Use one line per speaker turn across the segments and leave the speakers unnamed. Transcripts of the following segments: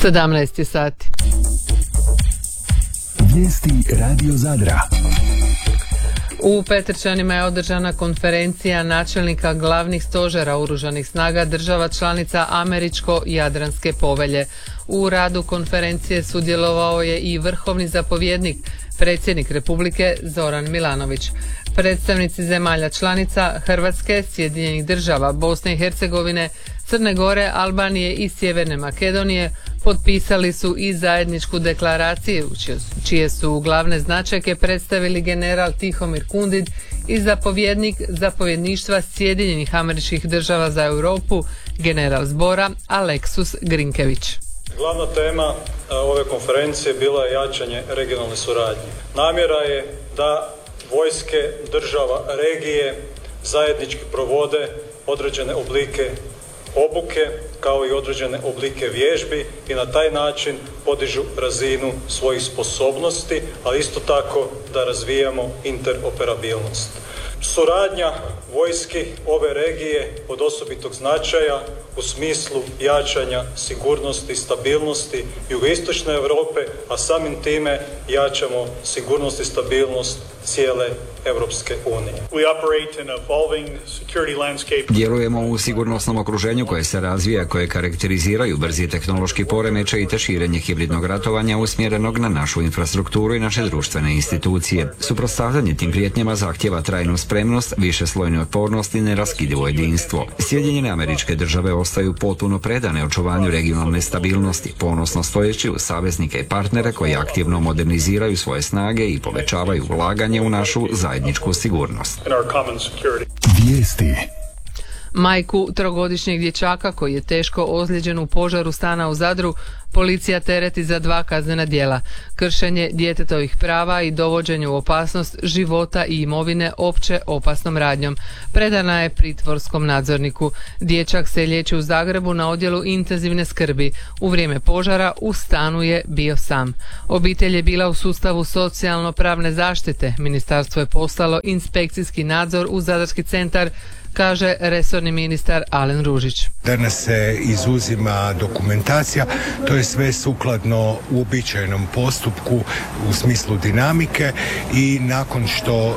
17 sati.
Vijesti Radio Zadra.
U Petrčanima je održana konferencija načelnika glavnih stožera oružanih snaga država članica Američko-Jadranske povelje. U radu konferencije sudjelovao je i vrhovni zapovjednik, predsjednik Republike Zoran Milanović. Predstavnici zemalja članica Hrvatske, Sjedinjenih država, Bosne i Hercegovine, Crne Gore, Albanije i Sjeverne Makedonije potpisali su i zajedničku deklaraciju, čije su glavne značajke predstavili general Tihomir Kundid i zapovjednik zapovjedništva Sjedinjenih Američkih Država za Europu, general zbora Aleksus Grinkević.
Glavna tema ove konferencije bila je jačanje regionalne suradnje. Namjera je da vojske država regije zajednički provode određene oblike obuke kao i određene oblike vježbi i na taj način podižu razinu svojih sposobnosti, ali isto tako da razvijamo interoperabilnost. Suradnja vojski ove regije od osobitog značaja u smislu jačanja sigurnosti i stabilnosti jugoistočne Europe, a samim time jačamo sigurnost i stabilnost cijele Europske unije.
Djelujemo u sigurnosnom okruženju koje se razvija, koje karakteriziraju brzi tehnološki poremećaj te širenje hibridnog ratovanja usmjerenog na našu infrastrukturu i naše društvene institucije. Suprotstavljanje tim prijetnjama zahtjeva trajnu spremnost, višeslojnu otpornost i neraskidivo jedinstvo. Sjedinjene Američke Države ostaju potpuno predane očuvanju regionalne stabilnosti, ponosno stojeći uz saveznike i partnere koji aktivno moderniziraju svoje snage i povećavaju ulaganje u našu zajedničku sigurnost.
Vijesti.
Majku trogodišnjeg dječaka koji je teško ozlijeđen u požaru stana u Zadru policija tereti za 2 kaznena djela: kršenje djetetovih prava i dovođenje u opasnost života i imovine opće opasnom radnjom. Predana je pritvorskom nadzorniku. Dječak se liječi u Zagrebu na odjelu intenzivne skrbi. U vrijeme požara u stanu je bio sam. Obitelj je bila u sustavu socijalno-pravne zaštite. Ministarstvo je poslalo inspekcijski nadzor u Zadarski centar, kaže resorni ministar Alen Ružić.
Danas se izuzima dokumentacija, to je sve sukladno uobičajenom postupku u smislu dinamike i nakon što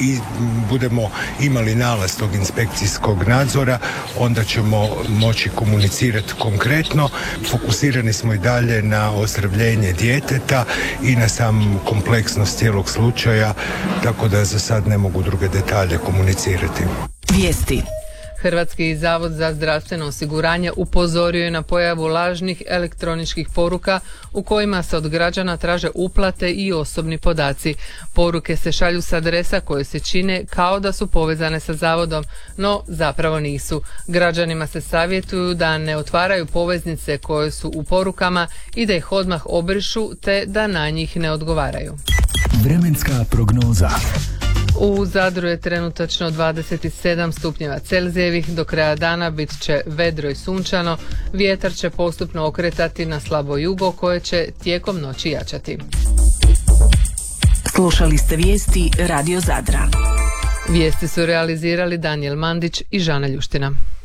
budemo imali nalaz tog inspekcijskog nadzora, onda ćemo moći komunicirati konkretno. Fokusirani smo i dalje na ozdravljenje djeteta i na sam kompleksnost cijelog slučaja, tako da za sad ne mogu druge detalje komunicirati.
Vijesti.
Hrvatski zavod za zdravstveno osiguranje upozorio je na pojavu lažnih elektroničkih poruka u kojima se od građana traže uplate i osobni podaci. Poruke se šalju s adresa koje se čine kao da su povezane sa zavodom, no zapravo nisu. Građanima se savjetuju da ne otvaraju poveznice koje su u porukama i da ih odmah obrišu te da na njih ne odgovaraju.
Vremenska prognoza.
U Zadru je trenutačno 27 stupnjeva Celzijevih, do kraja dana bit će vedro i sunčano, vjetar će postupno okretati na slabo jugo koje će tijekom noći jačati.
Slušali ste vijesti Radio Zadra.
Vijesti su realizirali Danijel Mandić i Žana Ljuština.